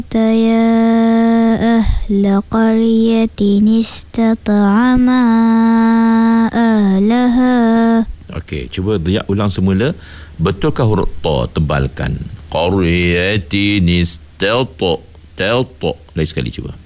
يا أهل قرية استطعما أهلها. Okey, cuba dia ulang semula. Betulkah huruf ta tebalkan? Qaryatin istalta. Talta. Lagi sekali cuba.